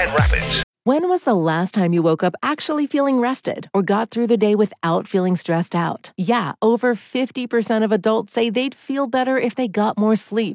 Grand Rapids. When was the last time you woke up actually feeling rested or got through the day without feeling stressed out? Yeah, over 50% of adults say they'd feel better if they got more sleep.